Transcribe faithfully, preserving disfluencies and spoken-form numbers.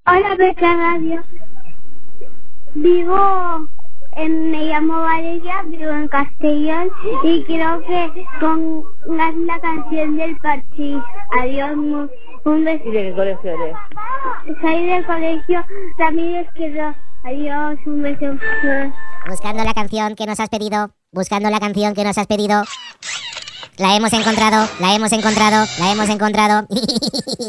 Hola, Beca Radio. Vivo, en, me llamo Valeria, vivo en Castellón y quiero que pongas la canción del Parchís. Adiós, un, un beso. ¿Y de qué colegio eres? Soy del colegio Ramírez Quedó. Adiós, un beso. Buscando la canción que nos has pedido, buscando la canción que nos has pedido. La hemos encontrado, la hemos encontrado, la hemos encontrado.